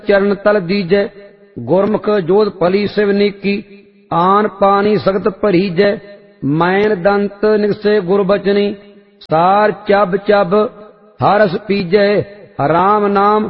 चरण तल दीजै। गुरमुख जोध फली शिव नीकी, आन पानी सगत भरीजै। मैन दंत निगसे गुर बचनी, सार चब चब हरस पीजै। राम नाम